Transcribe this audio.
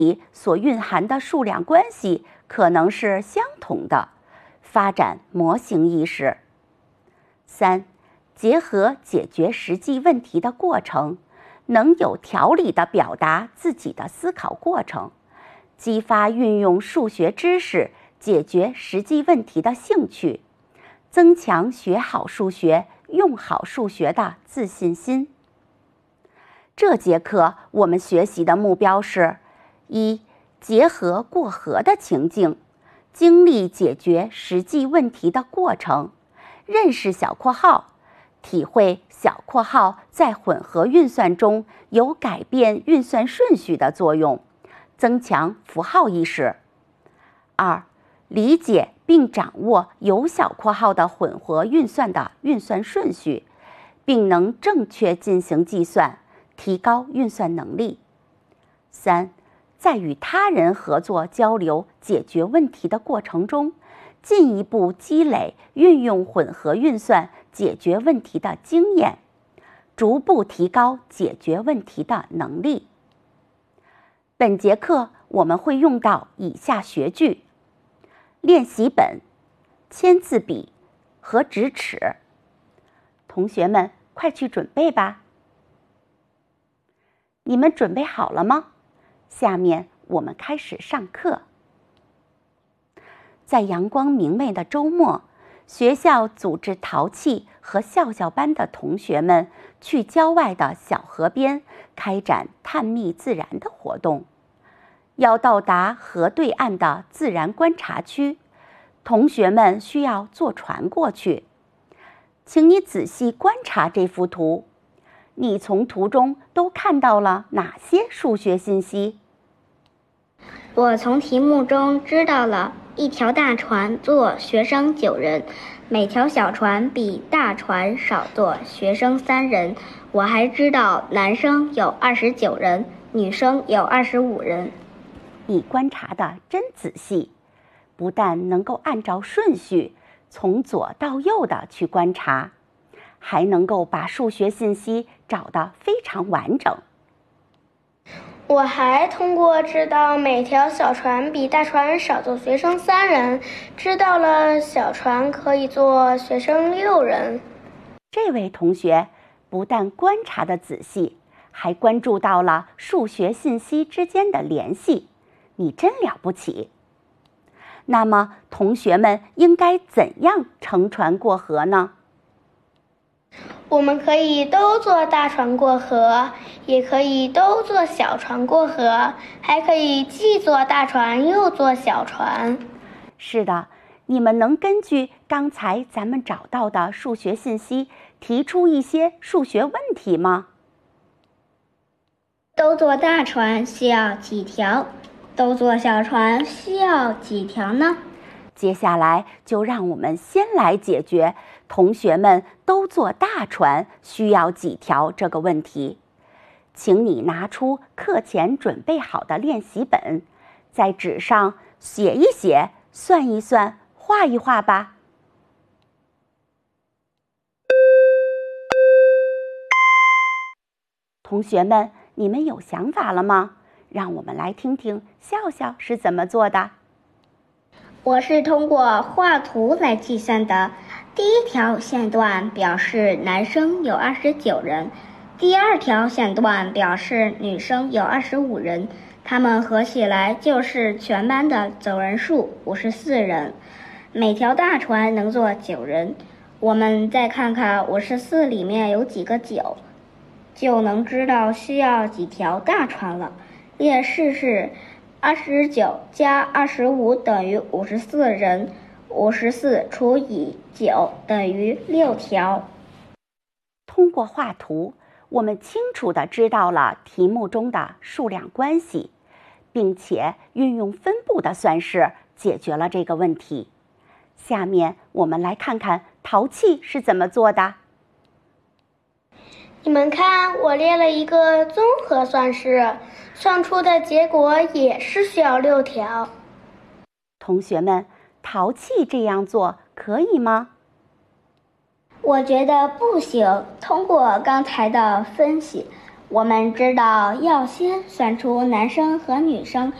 里所蕴含的数量关系可能是相同的，发展模型意识。3、结合解决实际问题的过程，能有条理地表达自己的思考过程，激发运用数学知识解决实际问题的兴趣，增强学好数学、用好数学的自信心。这节课我们学习的目标是：一、结合过河的情境，经历解决实际问题的过程，认识小括号，体会小括号在混合运算中有改变运算顺序的作用，增强符号意识。2、理解并掌握有小括号的混合运算的运算顺序，并能正确进行计算，提高运算能力。3、在与他人合作交流解决问题的过程中，进一步积累运用混合运算解决问题的经验，逐步提高解决问题的能力。本节课我们会用到以下学句：练习本、签字笔和直尺。同学们，快去准备吧！你们准备好了吗？下面我们开始上课。在阳光明媚的周末，学校组织淘气和笑笑班的同学们去郊外的小河边开展探秘自然的活动。要到达河对岸的自然观察区，同学们需要坐船过去。请你仔细观察这幅图，你从图中都看到了哪些数学信息？ 我从题目中知道了一条大船坐学生9人，每条小船比大船少坐学生3人。我还知道男生有29人，女生有25人。 你观察得真仔细，不但能够按照顺序从左到右的去观察，还能够把数学信息找得非常完整。 我还通过知道每条小船比大船少坐学生3人，知道了小船可以坐学生6人。 这位同学不但观察得仔细，还关注到了数学信息之间的联系，你真了不起。那么，同学们应该怎样乘船过河呢？ 我们可以都坐大船过河，也可以都坐小船过河，还可以既坐大船又坐小船。 是的，你们能根据刚才咱们找到的数学信息提出一些数学问题吗？ 都坐大船需要几条？都坐小船需要几条呢？ 接下来就让我们先来解决同学们都坐大船需要几条这个问题。请你拿出课前准备好的练习本，在纸上写一写，算一算，画一画吧。同学们，你们有想法了吗？让我们来听听笑笑是怎么做的。 我是通过画图来计算的。第一条线段表示男生有29人，第二条线段表示女生有25人，他们合起来就是全班的总人数54人。每条大船能坐9人，我们再看看54里面有几个9，就能知道需要几条大船了。列式是29加25等于54人，54除以9等于6条。 通过画图，我们清楚地知道了题目中的数量关系，并且运用分布的算式解决了这个问题。下面我们来看看淘气是怎么做的。 你们看，我列了一个综合算式，算出的结果也是需要6条。 同学们，淘气这样做可以吗？ 我觉得不行。通过刚才的分析， 我们知道要先算出男生和女生